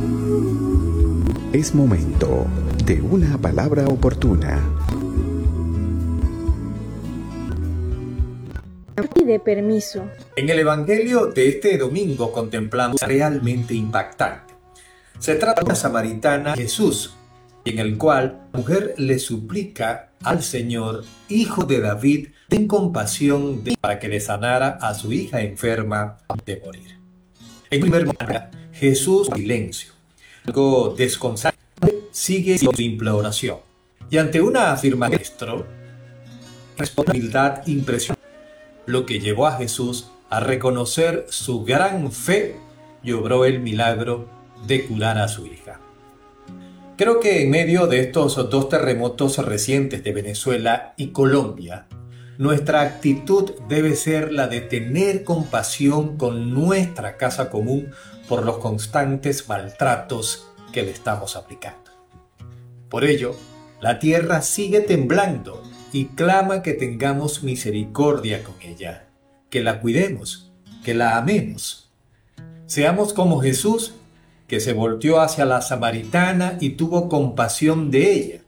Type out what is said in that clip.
Es momento de una palabra oportuna. Pide permiso. En el Evangelio de este domingo contemplamos realmente impactante. Se trata de una samaritana, Jesús, en el cual la mujer le suplica al Señor, Hijo de David, ten compasión para que le sanara a su hija enferma de morir. En primer lugar, Jesús silencio. Luego desconcertante sigue su simple oración. Y ante una afirmación maestro, responde humildad impresionante, lo que llevó a Jesús a reconocer su gran fe y obró el milagro de curar a su hija. Creo que en medio de estos dos terremotos recientes de Venezuela y Colombia, nuestra actitud debe ser la de tener compasión con nuestra casa común por los constantes maltratos que le estamos aplicando. Por ello, la tierra sigue temblando y clama que tengamos misericordia con ella, que la cuidemos, que la amemos. Seamos como Jesús, que se volteó hacia la samaritana y tuvo compasión de ella,